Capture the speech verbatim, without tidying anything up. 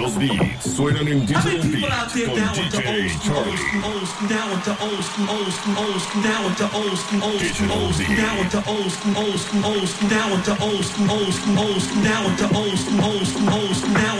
Los beats suenan en How many Digital people out Beats there con down with the old D J school, old Charlie. school, old school, down with the old school, old school, old school, down with the old school, old school, old school, down with the old school, old school, old school, down with the old school, old school, old school, down with the old school, old school, old school, down with